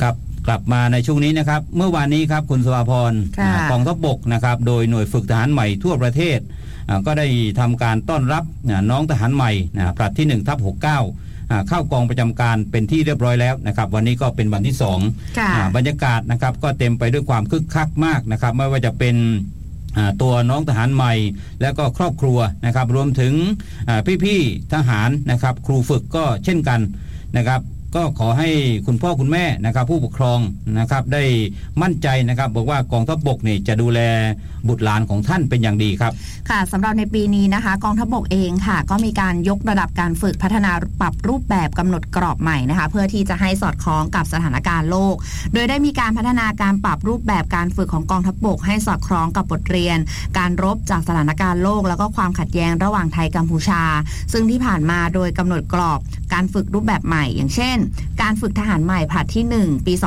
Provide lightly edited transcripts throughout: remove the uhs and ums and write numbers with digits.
ครับกลับมาในช่วงนี้นะครับเมื่อวานนี้ครับคุณสภาพรกองทัพบกนะครับโดยหน่วยฝึกทหารใหม่ทั่วประเทศก็ได้ทำการต้อนรับน้องทหารใหม่ผลัดที่1/69เข้ากองประจำการเป็นที่เรียบร้อยแล้วนะครับวันนี้ก็เป็นวันที่2บรรยากาศนะครับก็เต็มไปด้วยความคึกคักมากนะครับไม่ว่าจะเป็นตัวน้องทหารใหม่แล้วก็ครอบครัวนะครับรวมถึงพี่ๆทหารนะครับครูฝึกก็เช่นกันนะครับก็ขอให้คุณพ่อคุณแม่นะครับผู้ปกครองนะครับได้มั่นใจนะครับบอกว่ากองทัพบกนี่จะดูแลบุตรหลานของท่านเป็นอย่างดีครับค่ะสำหรับในปีนี้นะคะกองทัพบกเองค่ะก็มีการยกระดับการฝึกพัฒนาปรับรูปแบบกำหนดกรอบใหม่นะคะเพื่อที่จะให้สอดคล้องกับสถานการณ์โลกโดยได้มีการพัฒนาการปรับรูปแบบการฝึกของกองทัพบกให้สอดคล้องกับบทเรียนการรบจากสถานการณ์โลกแล้วก็ความขัดแย้งระหว่างไทยกัมพูชาซึ่งที่ผ่านมาโดยกำหนดกรอบการฝึกรูปแบบใหม่อย่างเช่นการฝึกทหารใหม่ผลัดที่1ปี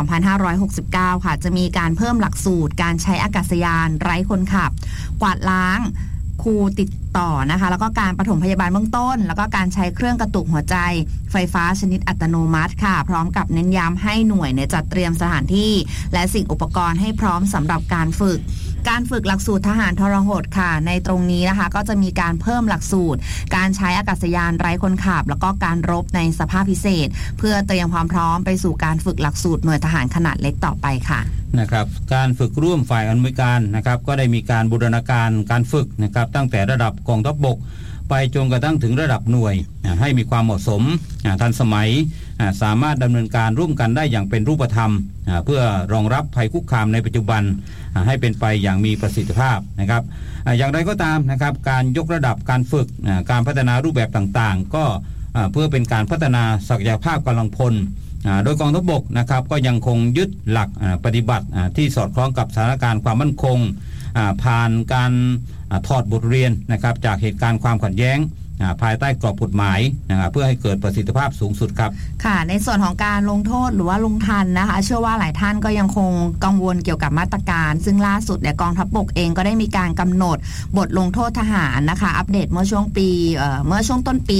2569ค่ะจะมีการเพิ่มหลักสูตรการใช้อากาศยานไร้คนขับกวาดล้างคูติดต่อนะคะแล้วก็การปฐมพยาบาลเบื้องต้นแล้วก็การใช้เครื่องกระตุกหัวใจไฟฟ้าชนิดอัตโนมัติค่ะพร้อมกับเน้นย้ำให้หน่วยจัดเตรียมสถานที่และสิ่งอุปกรณ์ให้พร้อมสำหรับการฝึกหลักสูตรทหารทรหดค่ะในตรงนี้นะคะก็จะมีการเพิ่มหลักสูตรการใช้อากาศยานไร้คนขับแล้วก็การรบในสภาพพิเศษเพื่อเตรียมความพร้อมไปสู่การฝึกหลักสูตรหน่วยทหารขนาดเล็กต่อไปค่ะนะครับการฝึกร่วมฝ่ายอำนวยการนะครับก็ได้มีการบูรณาการการฝึกนะครับตั้งแต่ระดับกองทัพบกไปจนกระทั่งถึงระดับหน่วยให้มีความเหมาะสมทันสมัยสามารถดำเนินการร่วมกันได้อย่างเป็นรูปธรรมเพื่อรองรับภัยคุกคามในปัจจุบันให้เป็นไปอย่างมีประสิทธิภาพนะครับอย่างไรก็ตามนะครับการยกระดับการฝึกการพัฒนารูปแบบต่างๆก็เพื่อเป็นการพัฒนาศักยภาพกำลังพลโดยกองทัพบกนะครับก็ยังคงยึดหลักปฏิบัติที่สอดคล้องกับสถานการณ์ความมั่นคงผ่านการถอดบทเรียนนะครับจากเหตุการณ์ความขัดแย้งภายใต้กรอบกฎหมายนะครับเพื่อให้เกิดประสิทธิภาพสูงสุดครับค่ะในส่วนของการลงโทษหรือว่าลงทันนะคะเชื่อว่าหลายท่านก็ยังคงกังวลเกี่ยวกับมาตรการซึ่งล่าสุดเนี่ยกองทัพบกเองก็ได้มีการกำหนดบทลงโทษทหารนะคะอัปเดตเมื่อช่วงต้นปี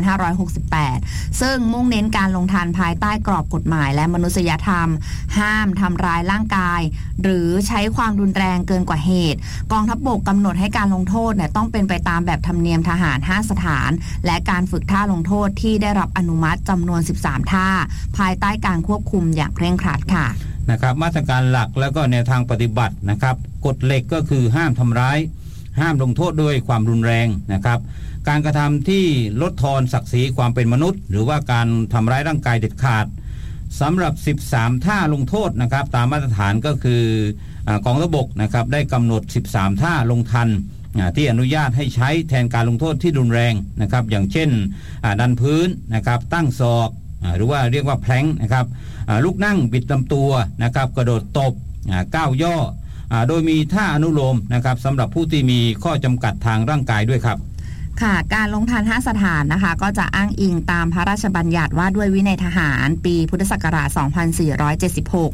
2568 ซึ่งมุ่งเน้นการลงทันภายใต้กรอบกฎหมายและมนุษยธรรมห้ามทำร้ายร่างกายหรือใช้ความรุนแรงเกินกว่าเหตุกองทัพบกกำหนดให้การลงโทษเนี่ยต้องเป็นไปตามแบบธรรมเนียมทหาร5สถานและการฝึกท่าลงโทษที่ได้รับอนุมัติจำนวน13ท่าภายใต้การควบคุมอย่างเคร่งครัดค่ะนะครับมาตรการหลักแล้วก็แนวทางปฏิบัตินะครับกฎเหล็กก็คือห้ามทำร้ายห้ามลงโทษด้วยความรุนแรงนะครับการกระทำที่ลดทอนศักดิ์ศรีความเป็นมนุษย์หรือว่าการทำร้ายร่างกายเด็ดขาดสำหรับ13ท่าลงโทษนะครับตามมาตรฐานก็คือกองทัพบกนะครับได้กำหนด13ท่าลงทันที่อนุญาตให้ใช้แทนการลงโทษที่รุนแรงนะครับอย่างเช่นดันพื้นนะครับตั้งศอกหรือว่าเรียกว่าแพลงนะครับลุกนั่งบิดลำตัวนะครับกระโดดตบก้าวย่อโดยมีท่าอนุโลมนะครับสำหรับผู้ที่มีข้อจำกัดทางร่างกายด้วยครับค่ะการลงทัน5สถานนะคะก็จะอ้างอิงตามพระราชบัญญัติว่าด้วยวินัยทหารปีพุทธศักราช 2476